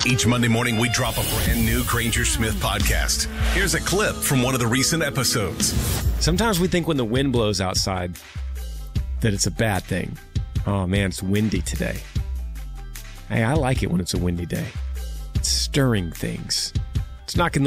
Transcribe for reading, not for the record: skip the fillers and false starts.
Each Monday morning, we drop a brand new Granger Smith podcast. Here's a clip from one of the recent episodes. Sometimes we think when the wind blows outside that it's a bad thing. Oh man, it's windy today. Hey, I like it when it's a windy day. It's stirring things. It's knocking